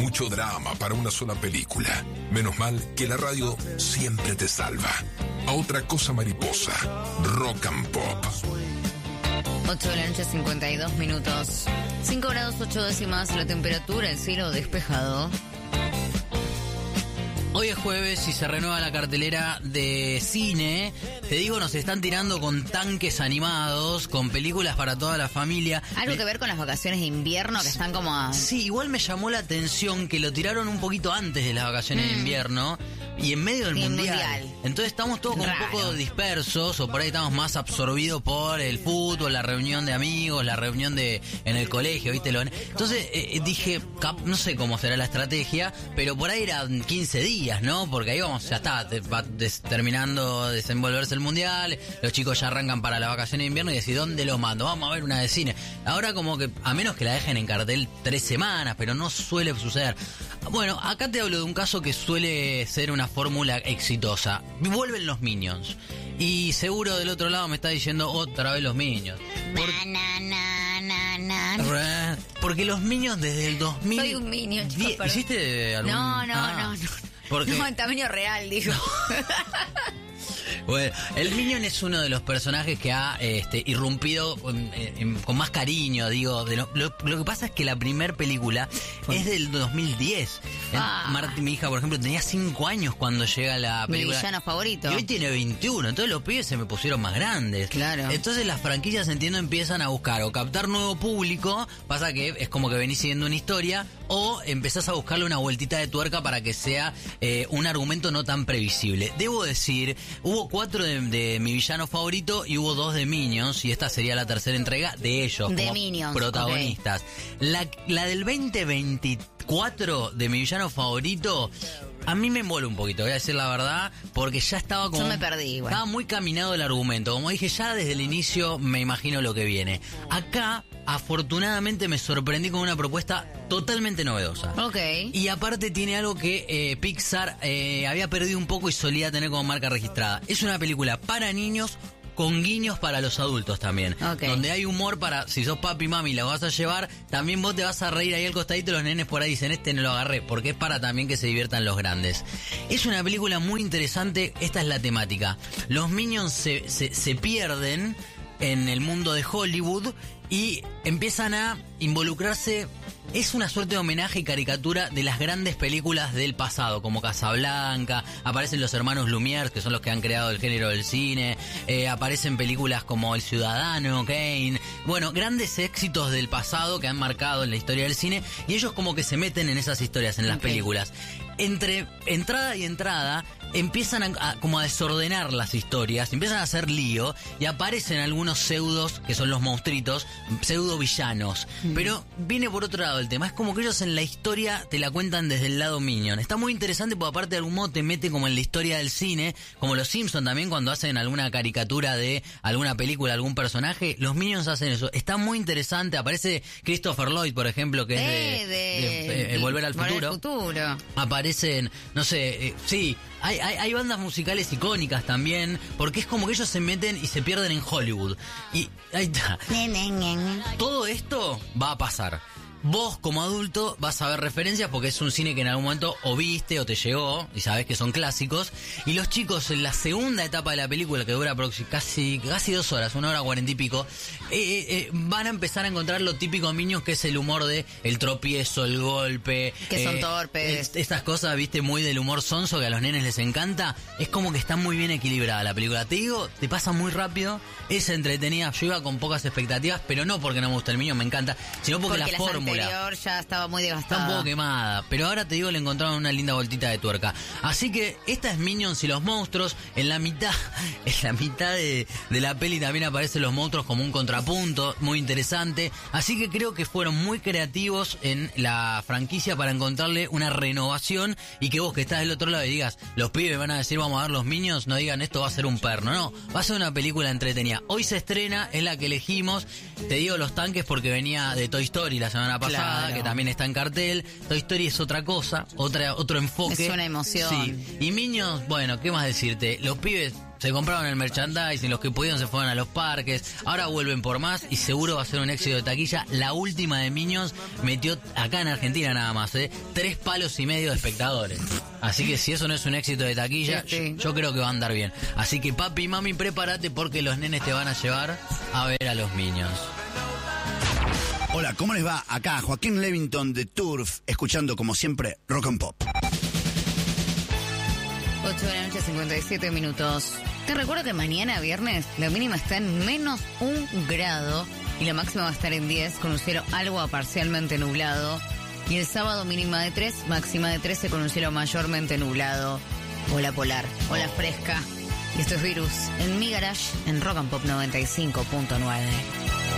mucho drama para una sola película. Menos mal que la radio siempre te salva. A otra cosa mariposa, Rock and Pop. 8 de la noche, 52 minutos. 5 grados 8 décimas la temperatura, el cielo despejado. Hoy es jueves y se renueva la cartelera de cine. Te digo, nos están tirando con tanques animados, con películas para toda la familia. Algo que ver con las vacaciones de invierno que están como a... Sí, igual me llamó la atención que lo tiraron un poquito antes de las vacaciones de invierno y en medio del mundial. Entonces estamos todos como un poco dispersos, o por ahí estamos más absorbidos por el fútbol, la reunión de amigos, la reunión en el colegio, ¿viste? Entonces dije, no sé cómo será la estrategia, pero por ahí eran 15 días, ¿no? Porque ahí vamos, ya está, va terminando de desenvolverse el mundial, los chicos ya arrancan para las vacaciones de invierno y decís, ¿dónde lo mando? Vamos a ver una de cine. Ahora como que, a menos que la dejen en cartel 3 semanas, pero no suele suceder. Bueno, acá te hablo de un caso que suele ser una fórmula exitosa. Vuelven los Minions. Y seguro del otro lado me está diciendo otra vez los Minions. Porque los Minions desde el 2000... Soy un Minion, chicos, ¿Hiciste algún...? No. Porque... No, en tamaño real, digo. Bueno, el Minion es uno de los personajes que ha irrumpido con más cariño, digo. Lo que pasa es que la primera película es del 2010. Mi hija, por ejemplo, tenía 5 años cuando llega la película. Mi villano favorito. Y hoy tiene 21, entonces los pibes se me pusieron más grandes. Claro. Entonces las franquicias, entiendo, empiezan a buscar o captar nuevo público, pasa que es como que venís siguiendo una historia, o empezás a buscarle una vueltita de tuerca para que sea un argumento no tan previsible. Debo decir, hubo 4 de mi villano favorito y hubo 2 de Minions, y esta sería la tercera entrega de ellos de como Minions, protagonistas. Okay. La del 2024 de mi villano favorito a mí me mola un poquito, voy a decir la verdad, porque ya estaba como... Yo me perdí igual. Estaba muy caminado el argumento, como dije, ya desde el inicio me imagino lo que viene. Acá, afortunadamente, me sorprendí con una propuesta totalmente novedosa. Ok. Y aparte tiene algo que Pixar había perdido un poco y solía tener como marca registrada. Es una película para niños, con guiños para los adultos también. Okay. Donde hay humor para, si sos papi y mami y la vas a llevar, también vos te vas a reír ahí al costadito, los nenes por ahí dicen, no lo agarré, porque es para también que se diviertan los grandes. Es una película muy interesante, esta es la temática. Los Minions se pierden en el mundo de Hollywood y empiezan a involucrarse. Es una suerte de homenaje y caricatura de las grandes películas del pasado, como Casablanca, aparecen los hermanos Lumière, que son los que han creado el género del cine, aparecen películas como El Ciudadano, Kane, bueno, grandes éxitos del pasado que han marcado en la historia del cine, y ellos como que se meten en esas historias, en las películas. Entre entrada y entrada empiezan como a desordenar las historias, empiezan a hacer lío y aparecen algunos pseudos, que son los monstruitos, pseudo villanos. Pero viene por otro lado el tema, es como que ellos en la historia te la cuentan desde el lado Minion. Está muy interesante porque aparte de algún modo te mete como en la historia del cine, como los Simpsons también cuando hacen alguna caricatura de alguna película, algún personaje, los Minions hacen eso. Está muy interesante, aparece Christopher Lloyd, por ejemplo, que es de Volver al Futuro. Aparecen, no sé, sí, hay bandas musicales icónicas también, porque es como que ellos se meten y se pierden en Hollywood. Y ahí está. Todo esto va a pasar. Vos como adulto vas a ver referencias porque es un cine que en algún momento o viste o te llegó y sabés que son clásicos, y los chicos en la segunda etapa de la película, que dura casi 2 horas, 1 hora 40 y pico, van a empezar a encontrar lo típico Minions, que es el humor de el tropiezo, el golpe, que son torpes, estas cosas, viste, muy del humor sonso que a los nenes les encanta. Es como que está muy bien equilibrada la película, te digo, te pasa muy rápido, es entretenida. Yo iba con pocas expectativas, pero no porque no me gusta el Minion, me encanta, sino porque la fórmula ya estaba muy desgastada. Está un poco quemada, pero ahora te digo, le encontraron una linda voltita de tuerca. Así que esta es Minions y los monstruos. En la mitad de la peli también aparecen los monstruos como un contrapunto, muy interesante. Así que creo que fueron muy creativos en la franquicia para encontrarle una renovación, y que vos que estás del otro lado y digas, los pibes van a decir vamos a ver los Minions, no digan esto va a ser un perno. No, va a ser una película entretenida. Hoy se estrena, es la que elegimos. Te digo los tanques porque venía de Toy Story la semana pasada, claro, que también está en cartel. Toy Story es otra cosa, otro enfoque. Es una emoción. Sí. Y Minions, bueno, ¿qué más decirte? Los pibes Se compraron el merchandising, los que pudieron se fueron a los parques, ahora vuelven por más y seguro va a ser un éxito de taquilla. La última de Minions metió, acá en Argentina nada más, 3,5 palos de espectadores. Así que si eso no es un éxito de taquilla, yo creo que va a andar bien. Así que papi y mami, prepárate porque los nenes te van a llevar a ver a los Minions. Hola, ¿cómo les va? Acá Joaquín Levington de Turf, escuchando como siempre Rock and Pop. 8 de la noche, 57 minutos. Te recuerdo que mañana, viernes, la mínima está en -1 grado y la máxima va a estar en 10, con un cielo algo a parcialmente nublado. Y el sábado mínima de 3, máxima de 13, con un cielo mayormente nublado. Hola polar, hola fresca. Y esto es Virus en Mi Garage, en Rock and Pop 95.9.